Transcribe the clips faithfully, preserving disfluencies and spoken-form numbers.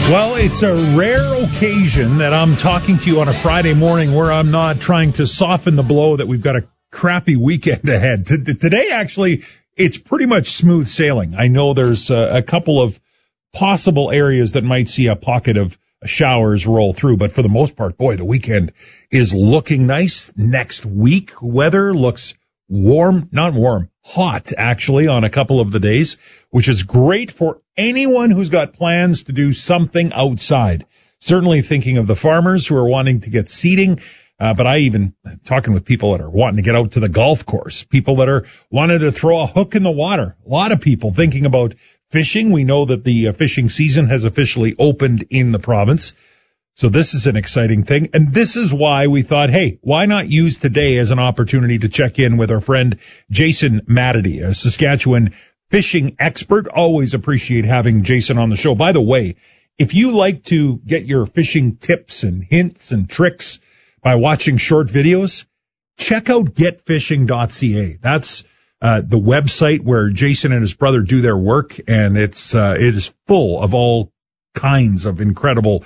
Well, it's a rare occasion that I'm talking to you on a Friday morning where I'm not trying to soften the blow that we've got a crappy weekend ahead. T- today, actually, it's pretty much smooth sailing. I know there's a, a couple of possible areas that might see a pocket of showers roll through, but for the most part, boy, the weekend is looking nice. Next week, weather looks warm, not warm, hot, actually, on a couple of the days, which is great for anyone who's got plans to do something outside. Certainly thinking of the farmers who are wanting to get seeding, uh, but I even talking with people that are wanting to get out to the golf course, people that are wanting to throw a hook in the water. A lot of people thinking about fishing. We know that the uh, fishing season has officially opened in the province. So this is an exciting thing. And this is why we thought, hey, why not use today as an opportunity to check in with our friend Jason Matity, a Saskatchewan fishing expert. Always appreciate having Jason on the show. By the way, if you like to get your fishing tips and hints and tricks by watching short videos, check out get fishing dot c a. That's uh, the website where Jason and his brother do their work, and it's uh, it is full of all kinds of incredible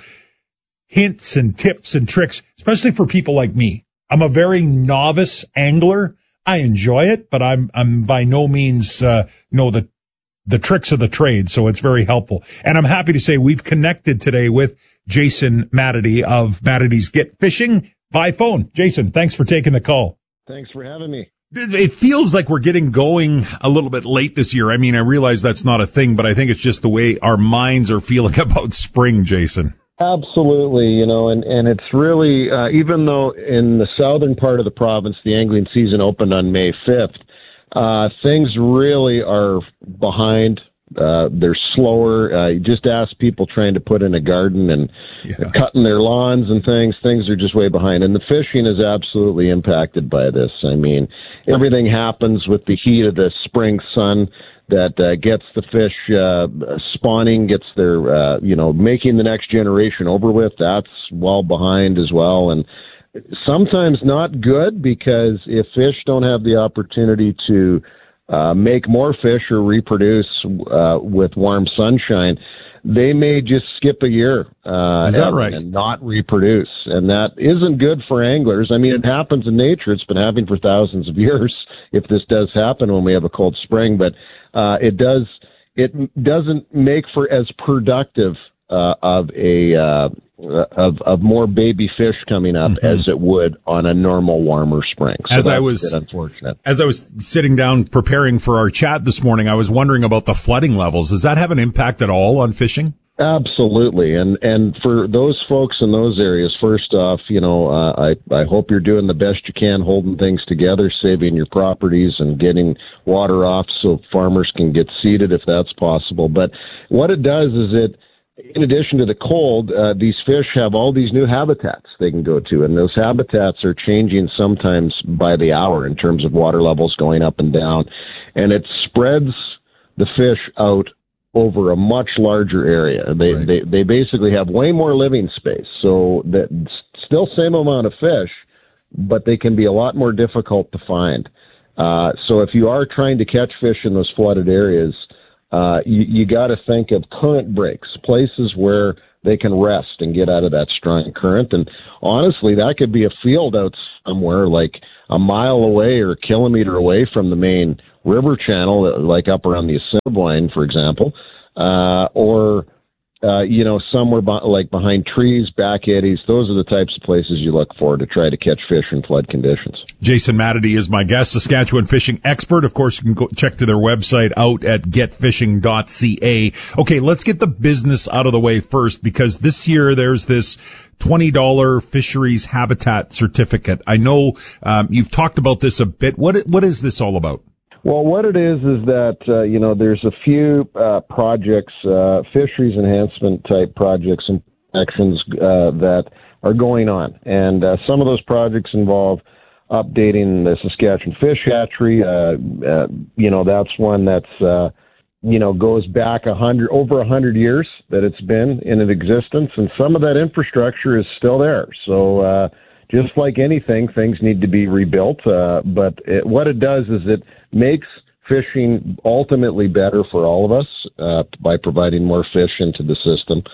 hints and tips and tricks, especially for people like me. I'm a very novice angler. I enjoy it, but I'm I'm by no means uh, know the the tricks of the trade, so it's very helpful. And I'm happy to say we've connected today with Jason Matity of Matity's Get Fishing by phone. Jason, thanks for taking the call. Thanks for having me. It feels like we're getting going a little bit late this year. I mean, I realize that's not a thing, but I think it's just the way our minds are feeling about spring, Jason. Absolutely, you know, and, and it's really, uh, even though in the southern part of the province, the angling season opened on May fifth, uh, things really are behind. Uh, they're slower. Uh, you just ask people trying to put in a garden and yeah. cutting their lawns and things. Things are just way behind. And the fishing is absolutely impacted by this. I mean, everything happens with the heat of the spring sun that uh, gets the fish uh, spawning, gets their, uh, you know, making the next generation over with. That's well behind as well. And sometimes not good, because if fish don't have the opportunity to uh, make more fish or reproduce uh, with warm sunshine, they may just skip a year uh, Is that and, right? and not reproduce. And that isn't good for anglers. I mean, it happens in nature. It's been happening for thousands of years if this does happen when we have a cold spring. But uh, it does it doesn't make for as productive uh, of a uh, of of more baby fish coming up mm-hmm. as it would on a normal warmer spring. So as I was unfortunate. As I was sitting down preparing for our chat this morning, I was wondering about the flooding levels. Does that have an impact at all on fishing? Absolutely, and and for those folks in those areas, first off, you know, uh, I I hope you're doing the best you can, holding things together, saving your properties, and getting water off so farmers can get seeded if that's possible. But what it does is it, in addition to the cold, uh, these fish have all these new habitats they can go to, and those habitats are changing sometimes by the hour in terms of water levels going up and down, and it spreads the fish out over a much larger area. They, right. they they basically have way more living space, so that still same amount of fish, but they can be a lot more difficult to find. Uh, so if you are trying to catch fish in those flooded areas, uh, you, you got to think of current breaks, places where they can rest and get out of that strong current. And honestly, that could be a field out somewhere like a mile away or a kilometer away from the main river channel, like up around the Assiniboine, for example, uh, or, uh, you know, somewhere be- like behind trees, back eddies. Those are the types of places you look for to try to catch fish in flood conditions. Jason Matity is my guest, Saskatchewan fishing expert. Of course, you can go check to their website out at get fishing dot c a. Okay, let's get the business out of the way first, because this year there's this twenty dollars fisheries habitat certificate. I know um, you've talked about this a bit. What What is this all about? Well, what it is is that, uh, you know, there's a few uh, projects, uh, fisheries enhancement type projects and actions uh, that are going on. And uh, some of those projects involve updating the Saskatchewan fish hatchery. Uh, uh, you know, that's one that's, uh, you know, goes back a hundred, over a hundred years that it's been in existence. And some of that infrastructure is still there. So, uh, just like anything, things need to be rebuilt. Uh, but it, what it does is it makes fishing ultimately better for all of us uh, by providing more fish into the system.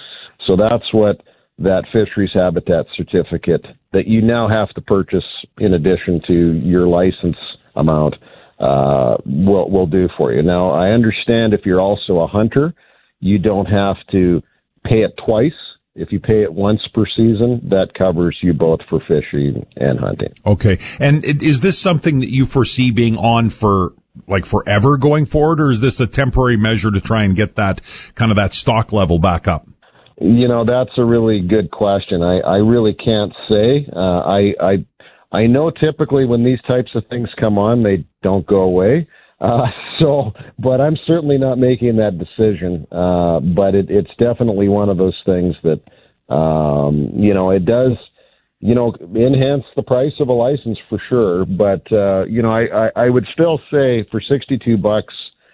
So that's what that fisheries habitat certificate that you now have to purchase in addition to your license amount uh, will will do for you. Now, I understand if you're also a hunter, you don't have to pay it twice. If you pay it once per season, that covers you both for fishing and hunting. Okay. And is this something that you foresee being on for like forever going forward, or is this a temporary measure to try and get that kind of that stock level back up? You know, that's a really good question. I, I really can't say. Uh, I, I, I know typically when these types of things come on, they don't go away. Uh, so, but I'm certainly not making that decision. Uh, but it, it's definitely one of those things that, um, you know, it does, you know, enhance the price of a license for sure. But, uh, you know, I, I, I would still say for sixty-two bucks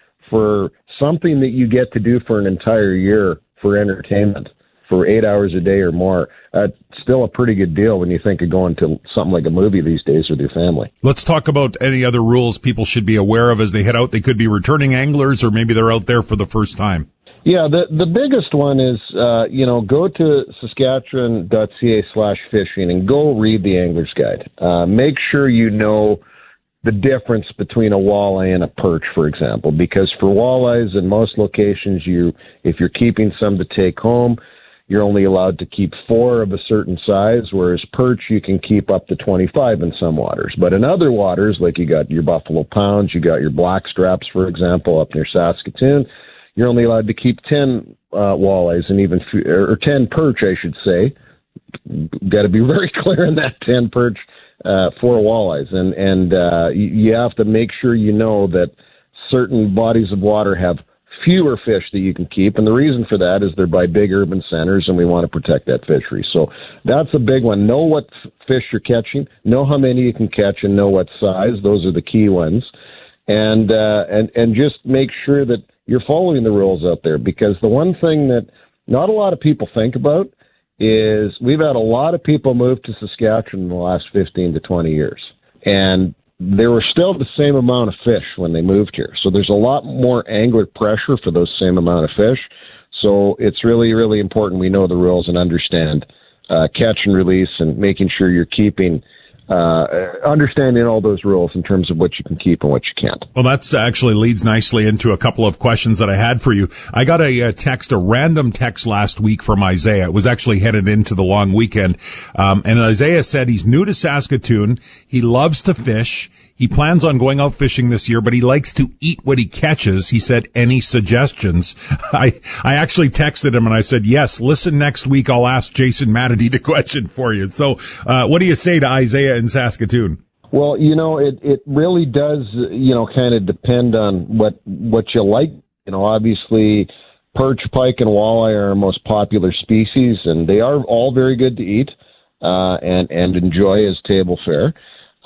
for something that you get to do for an entire year for entertainment for eight hours a day or more, uh, still a pretty good deal when you think of going to something like a movie these days with your family. Let's talk about any other rules people should be aware of as they head out. They could be returning anglers, or maybe they're out there for the first time. Yeah, the the biggest one is, uh, you know, go to saskatchewan.ca slash fishing and go read the Angler's Guide. Uh, make sure you know the difference between a walleye and a perch, for example, because for walleyes in most locations, you if you're keeping some to take home, you're only allowed to keep four of a certain size, whereas perch you can keep up to twenty-five in some waters. But in other waters, like you got your Buffalo Pounds, you got your black straps, for example, up near Saskatoon, you're only allowed to keep ten uh, walleyes and even f- or ten perch, I should say. Got to be very clear in that ten perch. Uh, for walleyes, and and uh, you, you have to make sure you know that certain bodies of water have fewer fish that you can keep, and the reason for that is they're by big urban centers, and we want to protect that fishery. So that's a big one. Know what f- fish you're catching, know how many you can catch, and know what size. Those are the key ones, and uh, and and just make sure that you're following the rules out there, because the one thing that not a lot of people think about is we've had a lot of people move to Saskatchewan in the last fifteen to twenty years. And there were still the same amount of fish when they moved here. So there's a lot more angler pressure for those same amount of fish. So it's really, really important we know the rules and understand uh, catch and release, and making sure you're keeping uh, understanding all those rules in terms of what you can keep and what you can't. Well, that's actually leads nicely into a couple of questions that I had for you. I got a, a text, a random text last week from Isaiah. It was actually headed into the long weekend. Um, and Isaiah said he's new to Saskatoon. He loves to fish. He plans on going out fishing this year, but he likes to eat what he catches. He said, any suggestions? I, I actually texted him and I said, yes, listen next week. I'll ask Jason Matity the question for you. So, uh, what do you say to Isaiah in Saskatoon? Well, you know, it, it really does, you know, kind of depend on what, what you like. You know, obviously perch, pike, and walleye are our most popular species, and they are all very good to eat, uh, and, and enjoy as table fare.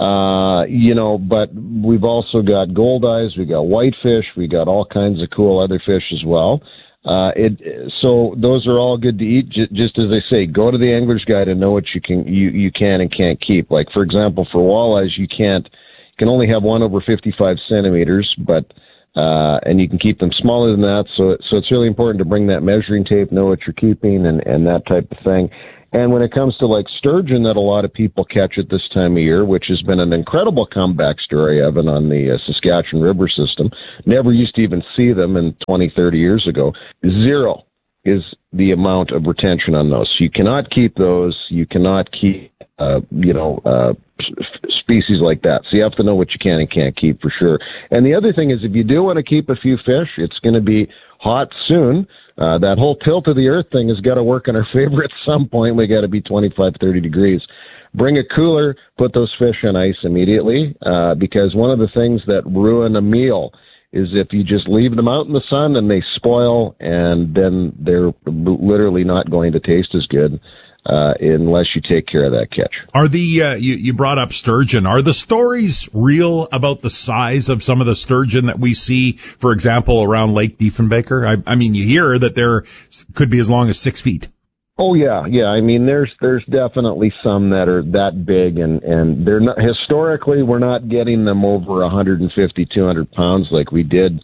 Uh, you know, but we've also got goldeyes, we got whitefish, we got all kinds of cool other fish as well. Uh, it, so those are all good to eat. J- just as I say, go to the Angler's Guide and know what you can, you, you can and can't keep. Like, for example, for walleyes, you can't, you can only have one over fifty-five centimeters, but, uh, and you can keep them smaller than that. So, so it's really important to bring that measuring tape, know what you're keeping, and, and that type of thing. And when it comes to like sturgeon that a lot of people catch at this time of year, which has been an incredible comeback story, Evan, on the uh, Saskatchewan River system, never used to even see them in twenty, thirty years ago. Zero is the amount of retention on those. So you cannot keep those. You cannot keep, uh, you know, uh, species like that. So you have to know what you can and can't keep for sure. And the other thing is, if you do want to keep a few fish, it's going to be hot soon. Uh, that whole tilt of the earth thing has got to work in our favor at some point. We got to be twenty-five, thirty degrees. Bring a cooler, put those fish on ice immediately, uh, because one of the things that ruin a meal is if you just leave them out in the sun and they spoil, and then they're literally not going to taste as good. Uh, unless you take care of that catch. Are the, uh, you, you brought up sturgeon. Are the stories real about the size of some of the sturgeon that we see, for example, around Lake Diefenbaker? I, I mean, you hear that there could be as long as six feet. Oh yeah, yeah. I mean, there's, there's definitely some that are that big, and, and they're not, historically, we're not getting them over one hundred fifty, two hundred pounds like we did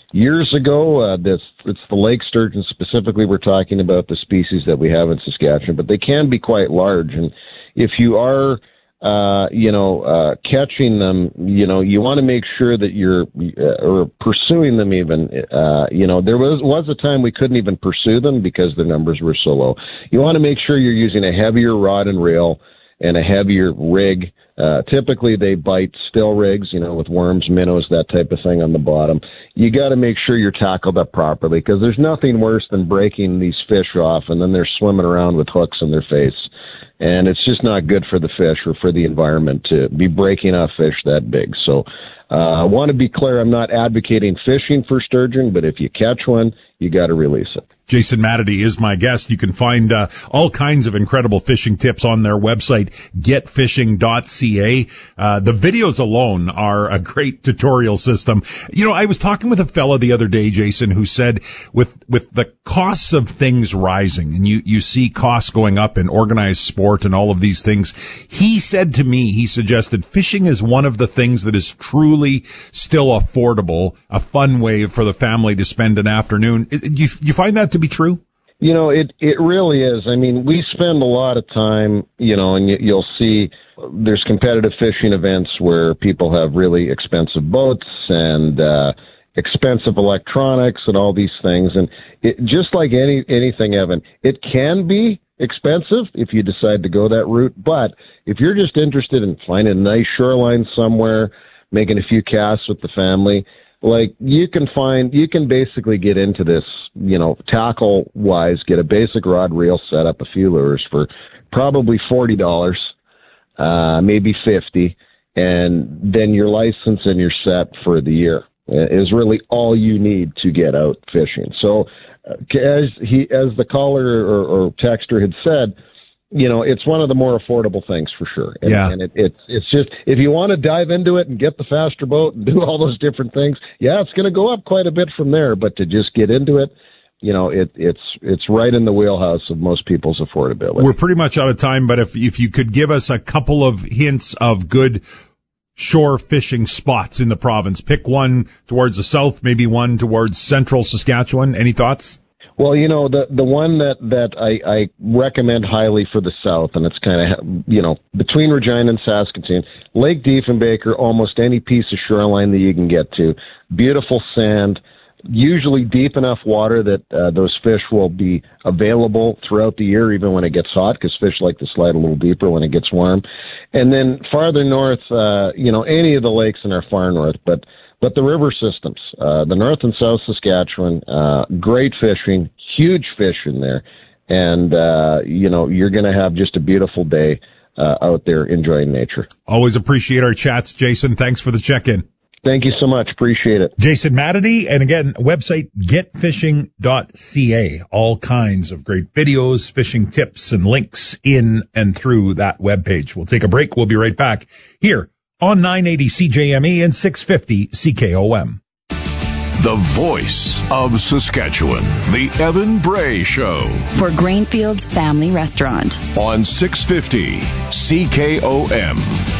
years ago, uh, this, it's the lake sturgeon specifically we're talking about, the species that we have in Saskatchewan, but they can be quite large. And if you are, uh, you know, uh, catching them, you know, you want to make sure that you're, uh, or pursuing them even, uh, you know, there was, was a time we couldn't even pursue them because the numbers were so low. You want to make sure you're using a heavier rod and reel and a heavier rig. Uh, typically they bite still rigs, you know, with worms, minnows, that type of thing on the bottom. You got to make sure you're tackled up properly, because there's nothing worse than breaking these fish off and then they're swimming around with hooks in their face. And it's just not good for the fish or for the environment to be breaking off fish that big. So uh, I want to be clear, I'm not advocating fishing for sturgeon, but if you catch one, you got to release it. Jason Matity is my guest. You can find uh, all kinds of incredible fishing tips on their website, get fishing dot c a. Uh, the videos alone are a great tutorial system. You know, I was talking with a fella the other day, Jason, who said with with the costs of things rising, and you, you see costs going up in organized sport and all of these things, he said to me, he suggested fishing is one of the things that is truly still affordable, a fun way for the family to spend an afternoon. You, you find that to be true? You know, it, it really is. I mean, we spend a lot of time, you know, and you, you'll see there's competitive fishing events where people have really expensive boats and uh, expensive electronics and all these things. And it, just like any anything, Evan, it can be expensive if you decide to go that route. But if you're just interested in finding a nice shoreline somewhere, making a few casts with the family, like you can find, you can basically get into this, you know, tackle wise, get a basic rod reel, set up a few lures for probably forty dollars, uh, maybe fifty, and then your license and you're set for the year is really all you need to get out fishing. So uh, as he, as the caller or, or texter had said, you know, it's one of the more affordable things for sure. And, yeah. and it, it's, it's just, if you want to dive into it and get the faster boat and do all those different things, yeah, it's going to go up quite a bit from there. But to just get into it, you know, it, it's, it's right in the wheelhouse of most people's affordability. We're pretty much out of time, but if, if you could give us a couple of hints of good shore fishing spots in the province, pick one towards the south, maybe one towards central Saskatchewan. Any thoughts? Well, you know, the the one that, that I, I recommend highly for the south, and it's kind of, you know, between Regina and Saskatoon, Lake Diefenbaker, almost any piece of shoreline that you can get to. Beautiful sand, usually deep enough water that uh, those fish will be available throughout the year, even when it gets hot, because fish like to slide a little deeper when it gets warm. And then farther north, uh, you know, any of the lakes in our far north, but But the river systems, uh, the North and South Saskatchewan, uh, great fishing, huge fish in there. And, uh, you know, you're going to have just a beautiful day uh, out there enjoying nature. Always appreciate our chats, Jason. Thanks for the check-in. Thank you so much. Appreciate it. Jason Matity. And again, website get fishing dot c a. All kinds of great videos, fishing tips, and links in and through that webpage. We'll take a break. We'll be right back here on nine eighty C J M E and six fifty C K O M. The voice of Saskatchewan, the Evan Bray Show. For Grainfields Family Restaurant. On six fifty C K O M.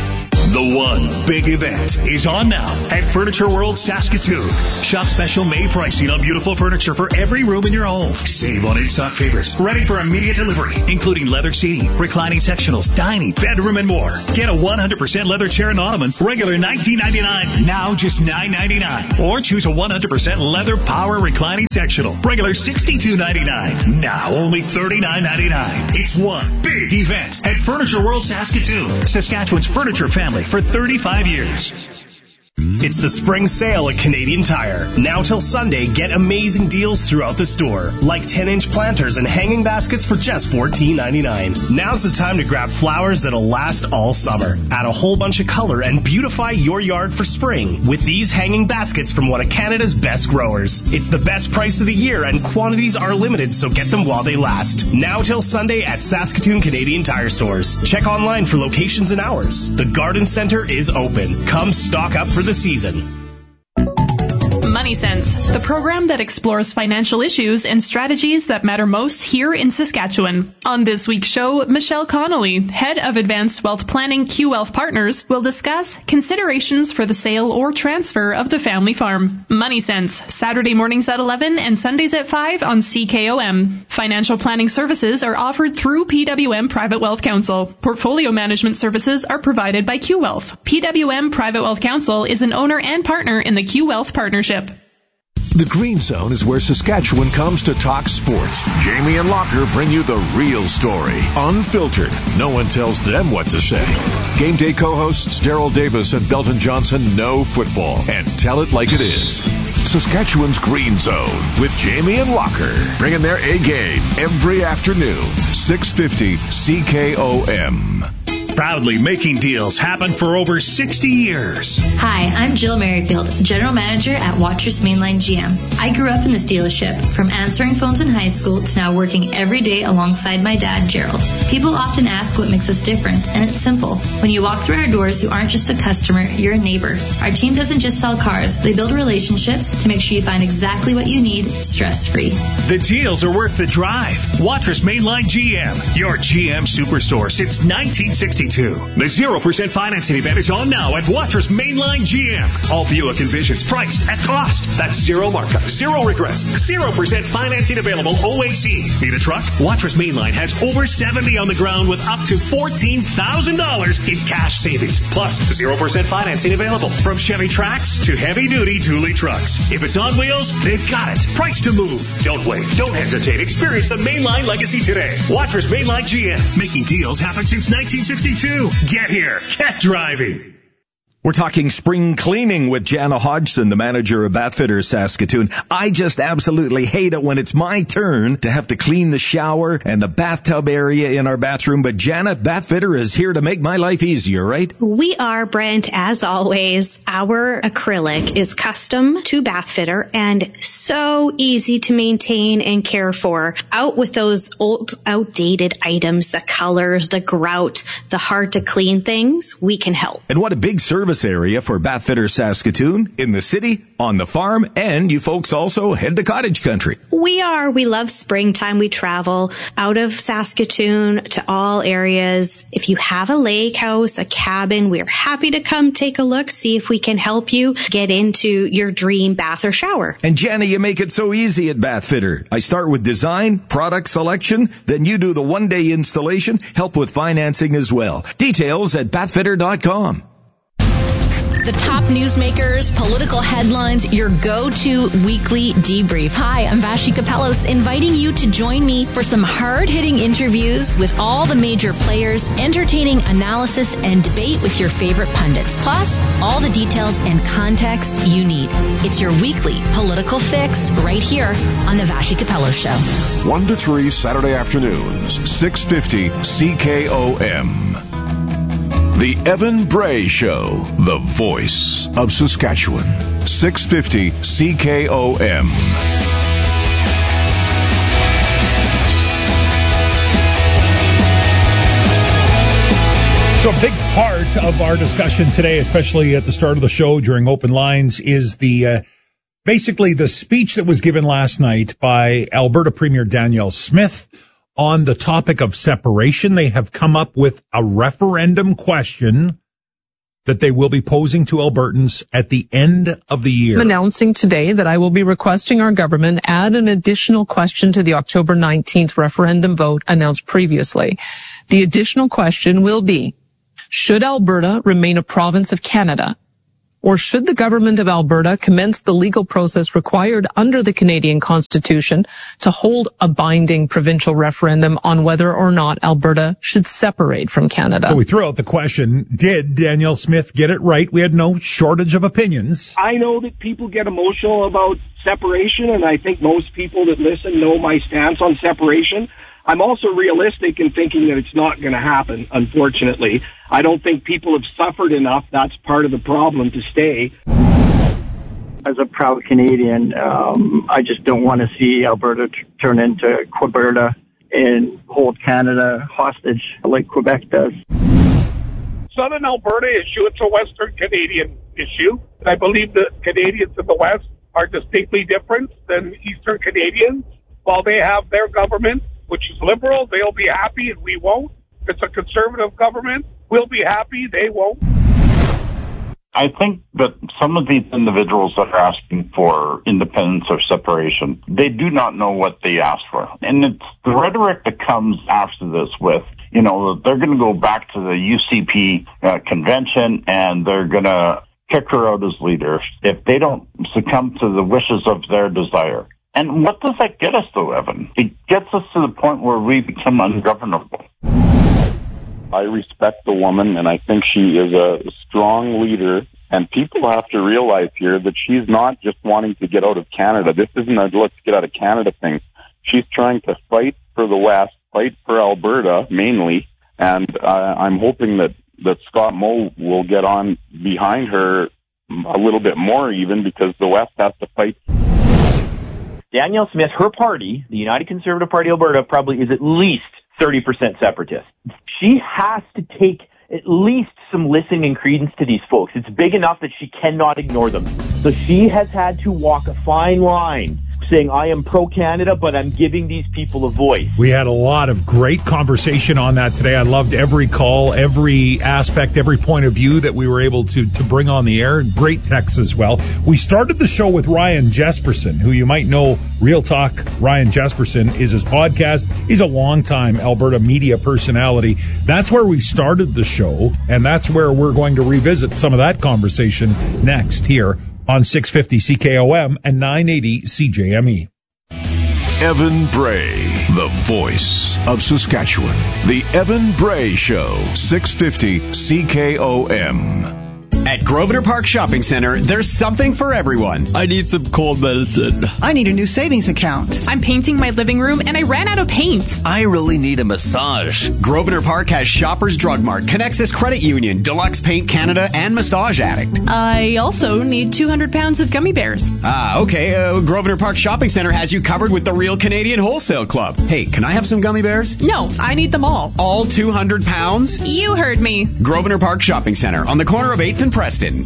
The one big event is on now at Furniture World Saskatoon. Shop special May pricing on beautiful furniture for every room in your home. Save on in-stock favorites ready for immediate delivery, including leather seating, reclining sectionals, dining, bedroom, and more. Get a one hundred percent leather chair and ottoman, regular nineteen ninety-nine, now just nine ninety-nine. Or choose a one hundred percent leather power reclining sectional, regular sixty-two ninety-nine, now only thirty-nine ninety-nine. It's one big event at Furniture World Saskatoon, Saskatchewan's furniture family for thirty-five years. It's the spring sale at Canadian Tire. Now till Sunday, get amazing deals throughout the store, like ten-inch planters and hanging baskets for just fourteen ninety-nine. Now's the time to grab flowers that'll last all summer. Add a whole bunch of color and beautify your yard for spring with these hanging baskets from one of Canada's best growers. It's the best price of the year and quantities are limited, so get them while they last. Now till Sunday at Saskatoon Canadian Tire stores. Check online for locations and hours. The Garden Center is open. Come stock up for the season. Money Sense Matters, the program that explores financial issues and strategies that matter most here in Saskatchewan. On this week's show, Michelle Connolly, head of Advanced Wealth Planning Q Wealth Partners, will discuss considerations for the sale or transfer of the family farm. Money Sense, Saturday mornings at eleven and Sundays at five on C K O M. Financial planning services are offered through P W M Private Wealth Counsel. Portfolio management services are provided by Q Wealth. P W M Private Wealth Counsel is an owner and partner in the Q Wealth Partnership. The Green Zone is where Saskatchewan comes to talk sports. Jamie and Locker bring you the real story, unfiltered. No one tells them what to say. Game day co-hosts Daryl Davis and Belton Johnson know football and tell it like it is. Saskatchewan's Green Zone with Jamie and Locker, bringing their A game every afternoon, six fifty C K O M. Proudly making deals happen for over sixty years. Hi, I'm Jill Merrifield, General Manager at Watrous Mainline G M. I grew up in this dealership, from answering phones in high school to now working every day alongside my dad, Gerald. People often ask what makes us different, and it's simple. When you walk through our doors, you aren't just a customer, you're a neighbor. Our team doesn't just sell cars, they build relationships to make sure you find exactly what you need, stress-free. The deals are worth the drive. Watrous Mainline G M, your G M superstore since nineteen sixty-two. The zero percent financing event is on now at Watrous Mainline G M. All Buick Envisions priced at cost. That's zero markup, zero regrets, zero percent financing available O A C. Need a truck? Watrous Mainline has over seventy on the ground with up to fourteen thousand dollars in cash savings. Plus, zero percent financing available from Chevy Trax to heavy-duty dually trucks. If it's on wheels, they've got it. Price to move. Don't wait. Don't hesitate. Experience the Mainline legacy today. Watrous Mainline G M. Making deals happen since nineteen sixty-two. Get here. Get driving. We're talking spring cleaning with Jana Hodgson, the manager of Bathfitters Saskatoon. I just absolutely hate it when it's my turn to have to clean the shower and the bathtub area in our bathroom. But Jana, Bathfitter is here to make my life easier, right? We are, Brent, as always. Our acrylic is custom to Bathfitter and so easy to maintain and care for. Out with those old, outdated items, the colors, the grout, the hard to clean things, we can help. And what a big service area for Bathfitters Saskatoon, in the city, on the farm, and you folks also head to cottage country. We are. We love springtime. We travel out of Saskatoon to all areas. If you have a lake house, a cabin, we're happy to come take a look, see if we can help you get into your dream bath or shower. And Jana, you make it so easy at Bathfitter. I start with design, product selection, then you do the one-day installation, help with financing as well. Details at bathfitter dot com. The top newsmakers, political headlines, your go-to weekly debrief. Hi, I'm Vashi Kapelos, inviting you to join me for some hard-hitting interviews with all the major players, entertaining analysis and debate with your favorite pundits, plus all the details and context you need. It's your weekly political fix right here on the Vashi Kapelos Show. one to three Saturday afternoons, six fifty C K O M. The Evan Bray Show, the voice of Saskatchewan, six fifty C K O M. So a big part of our discussion today, especially at the start of the show during Open Lines, is the uh, basically the speech that was given last night by Alberta Premier Danielle Smith on the topic of separation. They have come up with a referendum question that they will be posing to Albertans at the end of the year. I'm announcing today that I will be requesting our government add an additional question to the October nineteenth referendum vote announced previously. The additional question will be, should Alberta remain a province of Canada? Or should the government of Alberta commence the legal process required under the Canadian Constitution to hold a binding provincial referendum on whether or not Alberta should separate from Canada? So we threw out the question, did Danielle Smith get it right? We had no shortage of opinions. I know that people get emotional about separation, and I think most people that listen know my stance on separation. I'm also realistic in thinking that it's not going to happen, unfortunately. I don't think people have suffered enough. That's part of the problem to stay. As a proud Canadian, um, I just don't want to see Alberta t- turn into Queberta and hold Canada hostage like Quebec does. Southern Alberta issue, it's a Western Canadian issue. I believe the Canadians in the West are distinctly different than Eastern Canadians. While they have their government, which is liberal, they'll be happy and we won't. If it's a conservative government, we'll be happy, they won't. I think that some of these individuals that are asking for independence or separation, they do not know what they asked for. And it's the rhetoric that comes after this with, you know, they're going to go back to the U C P uh, convention and they're going to kick her out as leader if they don't succumb to the wishes of their desire. And what does that get us, though, Evan? It gets us to the point where we become ungovernable. I respect the woman, and I think she is a strong leader. And people have to realize here that she's not just wanting to get out of Canada. This isn't a let's get out of Canada thing. She's trying to fight for the West, fight for Alberta mainly. And uh, I'm hoping that, that Scott Moe will get on behind her a little bit more even, because the West has to fight. Danielle Smith, her party, the United Conservative Party Alberta, probably is at least thirty percent separatist. She has to take at least some listening and credence to these folks. It's big enough that she cannot ignore them. So she has had to walk a fine line saying, I am pro-Canada, but I'm giving these people a voice. We had a lot of great conversation on that today. I loved every call, every aspect, every point of view that we were able to, to bring on the air. Great texts as well. We started the show with Ryan Jesperson, who you might know, Real Talk. Ryan Jesperson is his podcast. He's a longtime Alberta media personality. That's where we started the show, and that's where we're going to revisit some of that conversation next here on six fifty C K O M and nine eighty C J M E. Evan Bray, the voice of Saskatchewan. The Evan Bray Show, six fifty C K O M. At Grosvenor Park Shopping Center, there's something for everyone. I need some cold medicine. I need a new savings account. I'm painting my living room and I ran out of paint. I really need a massage. Grosvenor Park has Shoppers Drug Mart, Connexus Credit Union, Deluxe Paint Canada, and Massage Addict. I also need two hundred pounds of gummy bears. Ah, okay. Uh, Grosvenor Park Shopping Center has you covered with the Real Canadian Wholesale Club. Hey, can I have some gummy bears? No, I need them all. All two hundred pounds? You heard me. Grosvenor Park Shopping Center on the corner of eighth and Preston.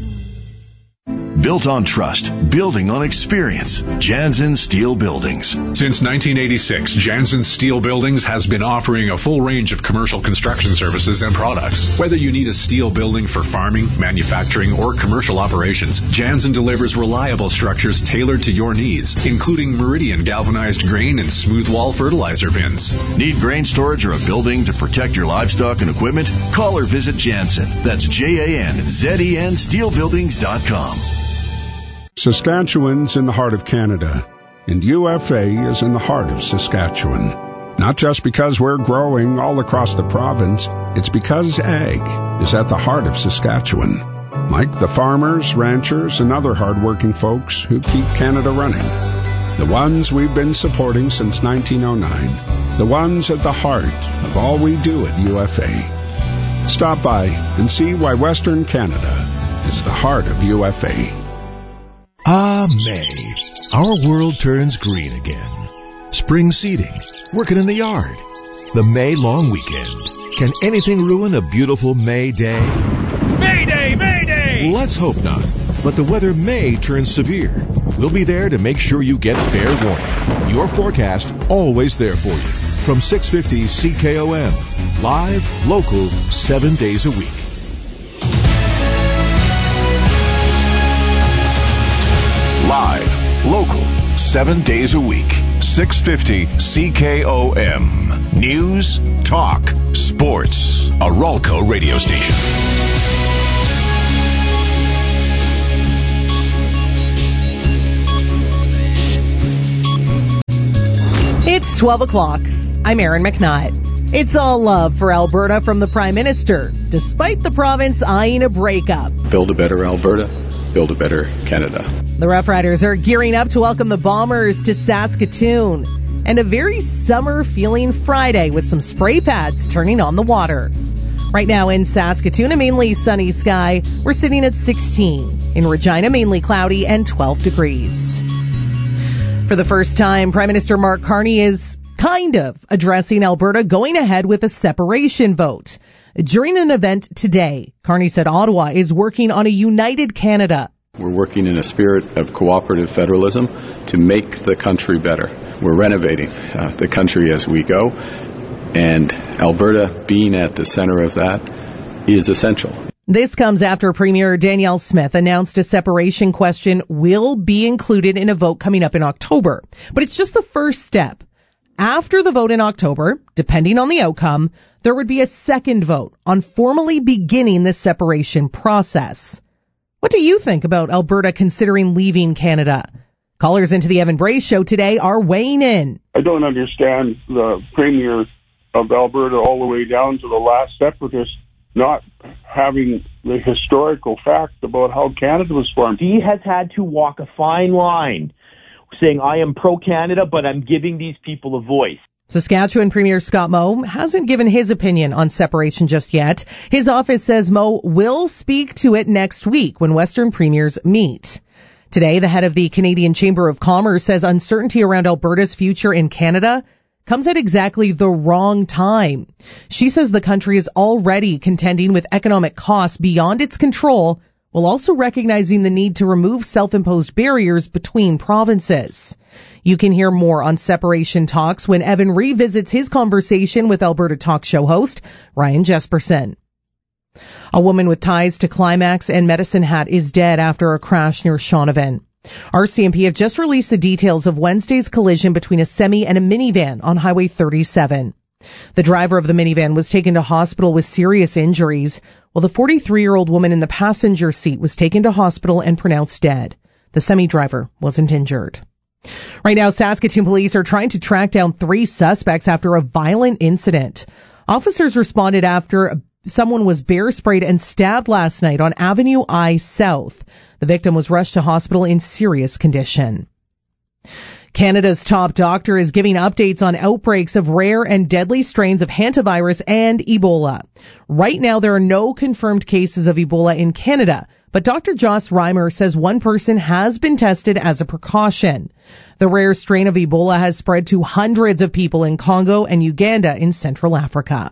Built on trust, building on experience. Jansen Steel Buildings. Since nineteen eighty-six, Jansen Steel Buildings has been offering a full range of commercial construction services and products. Whether you need a steel building for farming, manufacturing, or commercial operations, Jansen delivers reliable structures tailored to your needs, including Meridian galvanized grain and smooth wall fertilizer bins. Need grain storage or a building to protect your livestock and equipment? Call or visit Jansen. That's J A N Z E N steel buildings dot com. Saskatchewan's in the heart of Canada, and U F A is in the heart of Saskatchewan. Not just because we're growing all across the province, it's because ag is at the heart of Saskatchewan. Like the farmers, ranchers, and other hardworking folks who keep Canada running. The ones we've been supporting since nineteen oh nine. The ones at the heart of all we do at U F A. Stop by and see why Western Canada is the heart of U F A. Ah, May. Our world turns green again. Spring seeding, working in the yard, the May long weekend. Can anything ruin a beautiful May day? Mayday! Mayday! Let's hope not. But the weather may turn severe. We'll be there to make sure you get fair warning. Your forecast always there for you. From six fifty C K O M. Live, local, seven days a week. Live, local, seven days a week. six fifty C K O M. News, talk, sports. A Ralco radio station. It's twelve o'clock. I'm Erin McNutt. It's all love for Alberta from the Prime Minister, despite the province eyeing a breakup. Build a better Alberta. Build a better Canada. The Rough Riders are gearing up to welcome the Bombers to Saskatoon. And a very summer-feeling Friday with some spray pads turning on the water. Right now in Saskatoon, a mainly sunny sky. We're sitting at sixteen. In Regina, mainly cloudy and twelve degrees. For the first time, Prime Minister Mark Carney is kind of addressing Alberta going ahead with a separation vote. During an event today, Carney said Ottawa is working on a united Canada We're working in a spirit of cooperative federalism to make the country better. We're renovating uh, the country as we go, and Alberta being at the center of that is essential. This comes after Premier Danielle Smith announced a separation question will be included in a vote coming up in October. But it's just the first step. After the vote in October, depending on the outcome, there would be a second vote on formally beginning the separation process. What do you think about Alberta considering leaving Canada? Callers into the Evan Brace Show today are weighing in. I don't understand the Premier of Alberta all the way down to the last separatist not having the historical fact about how Canada was formed. He has had to walk a fine line saying, I am pro-Canada, but I'm giving these people a voice. Saskatchewan Premier Scott Moe hasn't given his opinion on separation just yet. His office says Moe will speak to it next week when Western premiers meet. Today, the head of the Canadian Chamber of Commerce says uncertainty around Alberta's future in Canada comes at exactly the wrong time. She says the country is already contending with economic costs beyond its control, while also recognizing the need to remove self-imposed barriers between provinces. You can hear more on separation talks when Evan revisits his conversation with Alberta talk show host Ryan Jesperson. A woman with ties to Climax and Medicine Hat is dead after a crash near Shaunavon. R C M P have just released the details of Wednesday's collision between a semi and a minivan on Highway thirty-seven. The driver of the minivan was taken to hospital with serious injuries, while the forty-three-year-old woman in the passenger seat was taken to hospital and pronounced dead. The semi-driver wasn't injured. Right now, Saskatoon police are trying to track down three suspects after a violent incident. Officers responded after someone was bear sprayed and stabbed last night on Avenue I South. The victim was rushed to hospital in serious condition. Canada's top doctor is giving updates on outbreaks of rare and deadly strains of hantavirus and Ebola. Right now, there are no confirmed cases of Ebola in Canada, but Doctor Joss Reimer says one person has been tested as a precaution. The rare strain of Ebola has spread to hundreds of people in Congo and Uganda in Central Africa.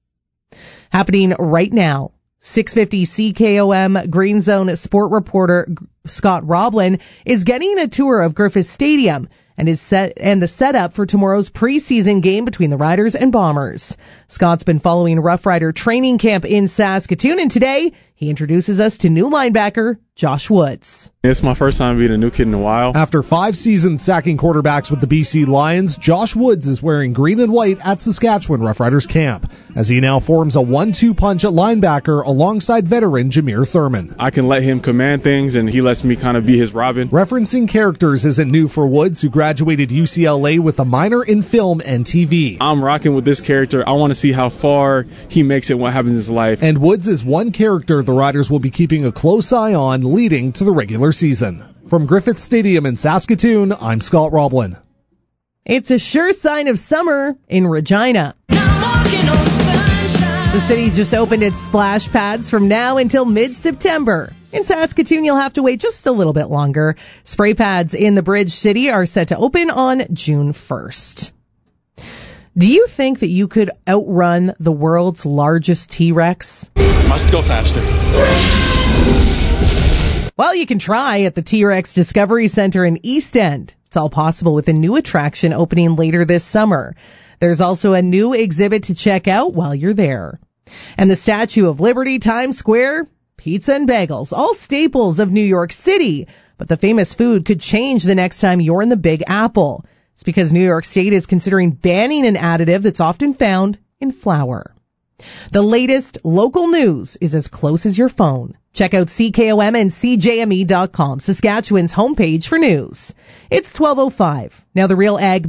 Happening right now, six fifty C K O M Green Zone sport reporter Scott Roblin is getting a tour of Griffith Stadium and is set and the setup for tomorrow's preseason game between the Riders and Bombers. Scott's been following Rough Rider training camp in Saskatoon, and today he introduces us to new linebacker Josh Woods. It's my first time being a new kid in a while. After five seasons sacking quarterbacks with the B C Lions, Josh Woods is wearing green and white at Saskatchewan Rough Riders camp, as he now forms a one two punch at linebacker alongside veteran Jameer Thurman. I can let him command things, and he lets me kind of be his Robin. Referencing characters isn't new for Woods, who graduated U C L A with a minor in film and T V. I'm rocking with this character. I want to see how far he makes it, what happens in his life. And Woods is one character the Riders will be keeping a close eye on leading to the regular season. From Griffith Stadium in Saskatoon, I'm Scott Roblin. It's a sure sign of summer in Regina. The city just opened its splash pads from now until mid-September. In Saskatoon, you'll have to wait just a little bit longer. Spray pads in the Bridge City are set to open on June first. Do you think that you could outrun the world's largest T-Rex? Must go faster. Well, you can try at the T-Rex Discovery Center in East End. It's all possible with a new attraction opening later this summer. There's also a new exhibit to check out while you're there. And the Statue of Liberty, Times Square, pizza and bagels, all staples of New York City. But the famous food could change the next time you're in the Big Apple. It's because New York State is considering banning an additive that's often found in flour. The latest local news is as close as your phone. Check out C K O M and C J M E dot com, Saskatchewan's homepage for news. It's twelve oh five. Now the Real Ag